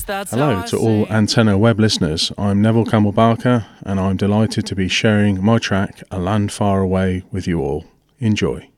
Hello to all Antenna Web listeners. I'm Neville Campbell-Barker and I'm delighted to be sharing my track A Land Far Away with you all. Enjoy.